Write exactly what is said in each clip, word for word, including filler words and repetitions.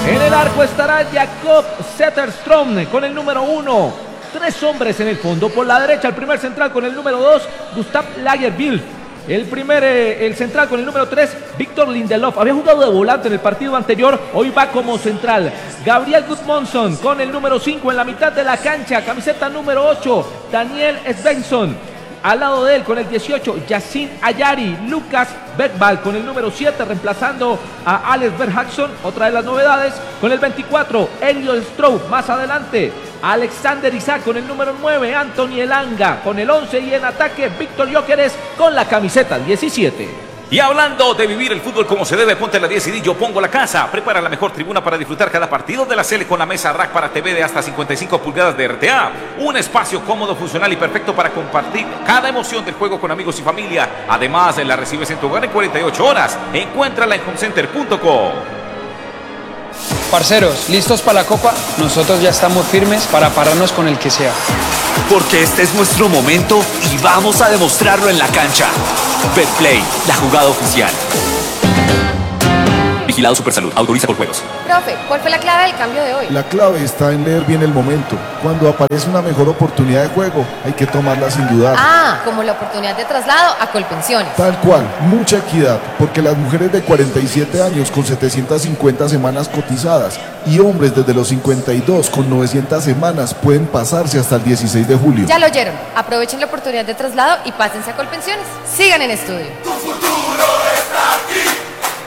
En el arco estará Jakob Zetterström con el número uno. Tres hombres en el fondo. Por la derecha, el primer central con el número dos, Gustav Lagerbielke. El primer, eh, el central con el número tres, Victor Lindelof. Había jugado de volante en el partido anterior, hoy va como central. Gabriel Gudmundsson con el número cinco en la mitad de la cancha, camiseta número ocho, Daniel Svensson. Al lado de él con el dieciocho, Yacine Ayari. Lucas Bergvall con el número siete, reemplazando a Alex Berghaxon. Otra de las novedades, con el veinticuatro, Elliot Stroop. Más adelante, Alexander Isak con el número nueve, Anthony Elanga con el once, y en ataque Víctor Gyökeres con la camiseta diecisiete. Y hablando de vivir el fútbol como se debe, ponte la diez y di Yo Pongo la Casa. Prepara la mejor tribuna para disfrutar cada partido de la Sele con la mesa rack para T V de hasta cincuenta y cinco pulgadas de R T A. Un espacio cómodo, funcional y perfecto para compartir cada emoción del juego con amigos y familia. Además, la recibes en tu hogar en cuarenta y ocho horas. Encuéntrala en homecenter punto com. Parceros, ¿listos para la copa? Nosotros ya estamos firmes para pararnos con el que sea. Porque este es nuestro momento y vamos a demostrarlo en la cancha. Betplay, la jugada oficial. Vigilado Supersalud, autoriza por juegos. Profe, ¿cuál fue la clave del cambio de hoy? La clave está en leer bien el momento. Cuando aparece una mejor oportunidad de juego, hay que tomarla sin dudar. Ah, como la oportunidad de traslado a Colpensiones. Tal cual, mucha equidad, porque las mujeres de cuarenta y siete años con setecientas cincuenta semanas cotizadas y hombres desde los cincuenta y dos con novecientas semanas pueden pasarse hasta el dieciséis de julio. Ya lo oyeron, aprovechen la oportunidad de traslado y pásense a Colpensiones. Sigan en estudio. Tu futuro está aquí.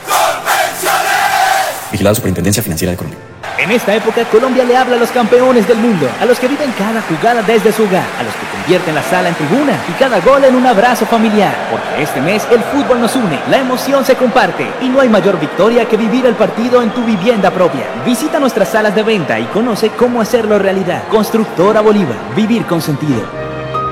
Vigilado Superintendencia Financiera de Colombia. En esta época, Colombia le habla a los campeones del mundo, a los que viven cada jugada desde su hogar, a los que convierten la sala en tribuna y cada gol en un abrazo familiar. Porque este mes el fútbol nos une, la emoción se comparte y no hay mayor victoria que vivir el partido en tu vivienda propia. Visita nuestras salas de venta y conoce cómo hacerlo realidad. Constructora Bolívar, vivir con sentido.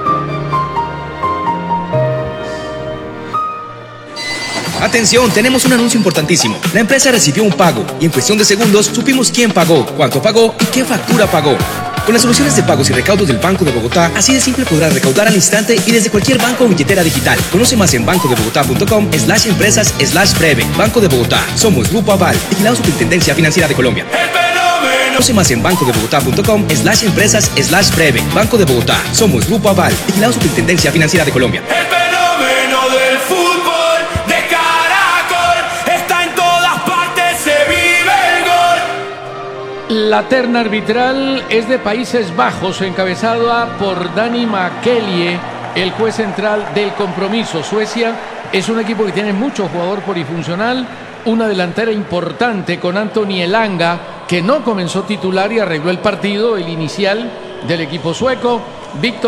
Atención, tenemos un anuncio importantísimo. La empresa recibió un pago y en cuestión de segundos supimos quién pagó, cuánto pagó y qué factura pagó. Con las soluciones de pagos y recaudos del Banco de Bogotá, así de simple podrás recaudar al instante y desde cualquier banco o billetera digital. Conoce más en bancodebogotá.com slash empresas slash breve. Banco de Bogotá. Somos Grupo Aval, vigilado Superintendencia Financiera de Colombia. Conoce más en bancodebogotá.com slash empresas slash breve. Banco de Bogotá. Somos Grupo Aval, vigilado Superintendencia Financiera de Colombia. El fenómeno del fútbol. La terna arbitral es de Países Bajos, encabezada por Dani Makelie, el juez central del compromiso. Suecia es un equipo que tiene mucho jugador polifuncional, una delantera importante con Anthony Elanga, que no comenzó titular y arregló el partido, el inicial del equipo sueco. Víctor